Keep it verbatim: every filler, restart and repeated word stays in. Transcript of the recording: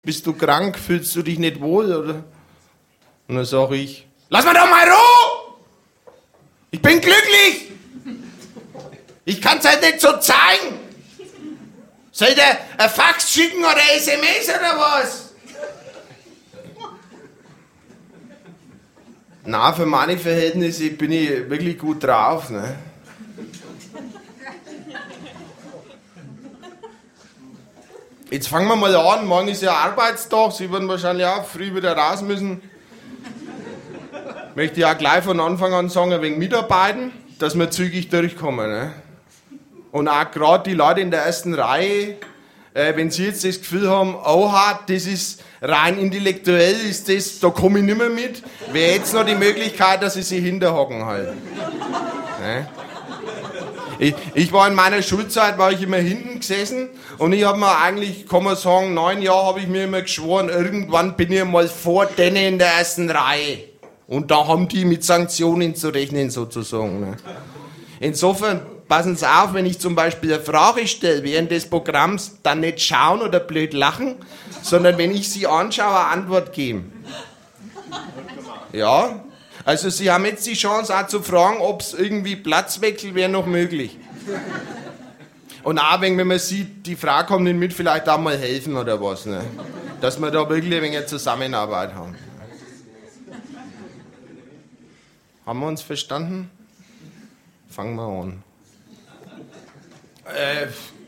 Bist du krank? Fühlst du dich nicht wohl, oder? Und dann sag ich, lass mir doch mal Ruhe! Ich bin glücklich! Ich kann's halt nicht so zeigen! Soll ich dir ein Fax schicken oder S M S oder was? Na, für meine Verhältnisse bin ich wirklich gut drauf, ne? Jetzt fangen wir mal an, morgen ist ja Arbeitstag, Sie werden wahrscheinlich auch früh wieder raus müssen. Möchte ich auch gleich von Anfang an sagen, ein wenig mitarbeiten, dass wir zügig durchkommen. Ne? Und auch gerade die Leute in der ersten Reihe, äh, wenn Sie jetzt das Gefühl haben, oha, das ist rein intellektuell, ist das, da komme ich nicht mehr mit, wäre jetzt noch die Möglichkeit, dass Sie sich hinterhocken halt. Ne? Ich, ich war in meiner Schulzeit, war ich immer hinten gesessen und ich habe mir eigentlich, kann man sagen, neun Jahre habe ich mir immer geschworen, irgendwann bin ich mal vor denen in der ersten Reihe. Und da haben die mit Sanktionen zu rechnen sozusagen. Ne? Insofern passen Sie auf, wenn ich zum Beispiel eine Frage stelle während des Programms, dann nicht schauen oder blöd lachen, sondern wenn ich Sie anschaue, eine Antwort geben. Ja? Also Sie haben jetzt die Chance auch zu fragen, ob es irgendwie Platzwechsel wäre noch möglich. Und auch wenn man sieht, die Frau kommt nicht mit, vielleicht auch mal helfen oder was. Ne? Dass wir da wirklich ein wenig Zusammenarbeit haben. Haben wir uns verstanden? Fangen wir an. Äh,